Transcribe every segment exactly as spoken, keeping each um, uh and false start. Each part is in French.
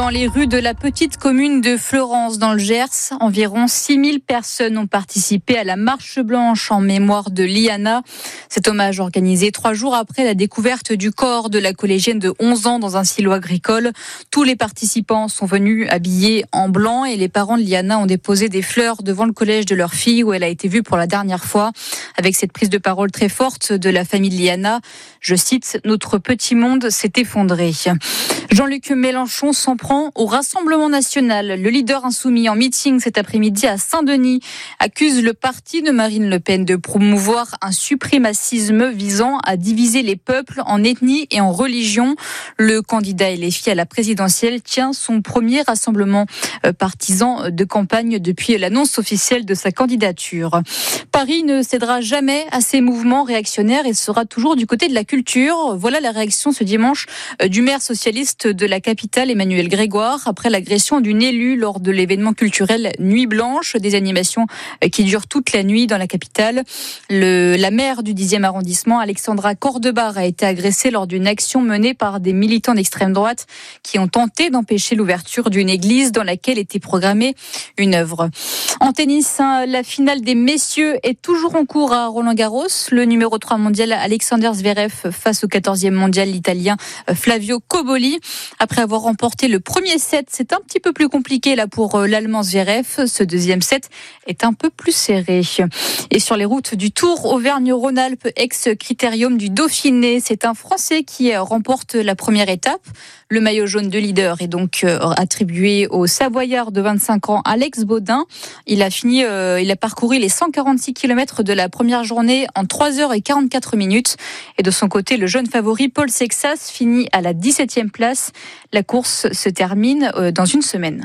dans les rues de la petite commune de Fleurance dans le Gers. Environ six mille personnes ont participé à la marche blanche en mémoire de Liana. Cet hommage organisé trois jours après la découverte du corps de la collégienne de onze ans dans un silo agricole. Tous les participants sont venus habillés en blanc et les parents de Liana ont déposé des fleurs devant le collège de leur fille où elle a été vue pour la dernière fois. Avec cette prise de parole très forte de la famille de Liana, je cite, « Notre petit monde s'est effondré ». Jean-Luc Mélenchon s'en prend au Rassemblement national. Le leader insoumis en meeting cet après-midi à Saint-Denis accuse le parti de Marine Le Pen de promouvoir un suprémacisme visant à diviser les peuples en ethnie et en religion. Le candidat L F I à la présidentielle tient son premier rassemblement partisan de campagne depuis l'annonce officielle de sa candidature. Paris ne cédera jamais à ces mouvements réactionnaires et sera toujours du côté de la culture. Voilà la réaction ce dimanche du maire socialiste de la capitale, Emmanuel Grégoire, après l'agression d'une élue lors de l'événement culturel Nuit Blanche, des animations qui durent toute la nuit dans la capitale. Le, la maire du dixième arrondissement, Alexandra Cordebar, a été agressée lors d'une action menée par des militants d'extrême droite qui ont tenté d'empêcher l'ouverture d'une église dans laquelle était programmée une œuvre. En tennis, la finale des messieurs est toujours en cours à Roland-Garros. Le numéro trois mondial Alexander Zverev face au quatorzième mondial l'italien Flavio Cobolli. Après avoir remporté le premier set, c'est un petit peu plus compliqué là pour l'Allemand Zverev. Ce deuxième set est un peu plus serré. Et sur les routes du Tour Auvergne-Rhône-Alpes, ex-critérium du Dauphiné, c'est un Français qui remporte la première étape. Le maillot jaune de leader est donc attribué au Savoyard de vingt-cinq ans, Alex Baudin. Il a fini, euh, il a parcouru les cent quarante-six kilomètres de la première journée en trois heures quarante-quatre minutes. Et de son côté, le jeune favori Paul Sexas finit à la dix-septième place. La course se termine euh, dans une semaine.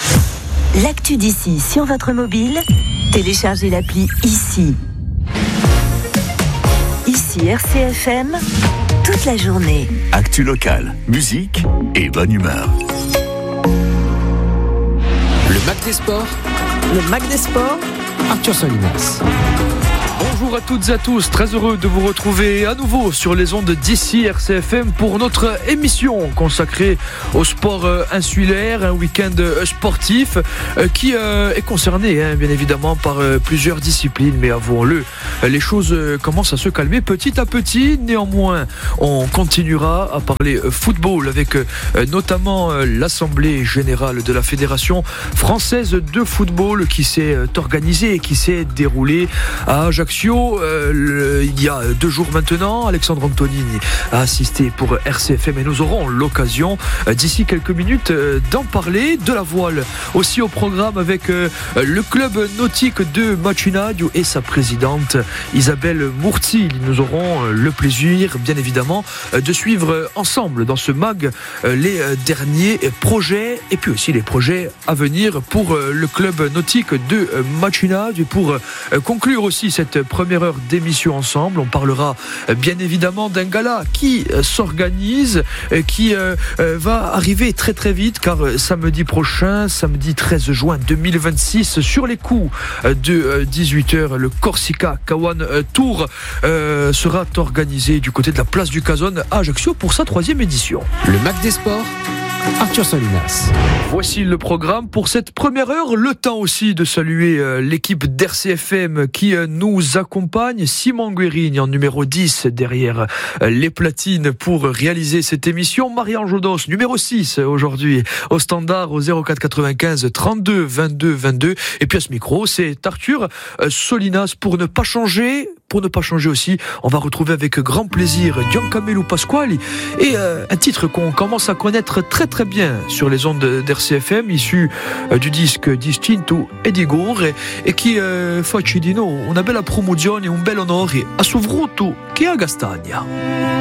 L'actu d'ici sur votre mobile, téléchargez l'appli ici. Ici R C F M, toute la journée. Actu locale, musique et bonne humeur. Le Mac des Sports. Le Mac des Sports. Arthur Solinas. Bonjour à toutes et à tous, très heureux de vous retrouver à nouveau sur les ondes d'ici R C F M pour notre émission consacrée au sport insulaire, un week-end sportif qui est concerné hein, bien évidemment par plusieurs disciplines, mais avouons-le, les choses commencent à se calmer petit à petit. Néanmoins, on continuera à parler football avec notamment l'Assemblée générale de la Fédération française de football qui s'est organisée et qui s'est déroulée à Ajaccio euh, le, il y a deux jours maintenant. Alexandre Antonini a assisté pour R C F M et nous aurons l'occasion euh, d'ici quelques minutes euh, d'en parler. De la voile aussi au programme avec euh, le club nautique de Macinadio et sa présidente Isabelle Mourtil. Nous aurons euh, le plaisir bien évidemment euh, de suivre euh, ensemble dans ce mag euh, les euh, derniers projets et puis aussi les projets à venir pour euh, le club nautique de euh, Macinadio. Et pour euh, conclure aussi cette première heure d'émission ensemble, on parlera bien évidemment d'un gala qui s'organise, qui va arriver très très vite car samedi prochain, samedi treize juin deux mille vingt-six, sur les coups de dix-huit heures, le Corsica Kawan Tour sera organisé du côté de la place du Cazone à Ajaccio pour sa troisième édition. Le Mac des Sports, Arthur Solinas. Voici le programme pour cette première heure. Le temps aussi de saluer euh, l'équipe d'R C F M qui euh, nous accompagne. Simon Guérini en numéro dix derrière euh, les platines pour réaliser cette émission. Marianne Jodos numéro six aujourd'hui au standard au zéro quatre quatre-vingt-quinze trente-deux vingt-deux vingt-deux. Et puis à ce micro, c'est Arthur euh, Solinas pour ne pas changer. Pour ne pas changer aussi, on va retrouver avec grand plaisir Giancarlo Pasquali et euh, un titre qu'on commence à connaître très très bien sur les ondes d'R C F M, issu euh, du disque Distinto e di Gore et qui euh, fa di noi una bella promozione, un bel onore a Sovruto che a Gastagna.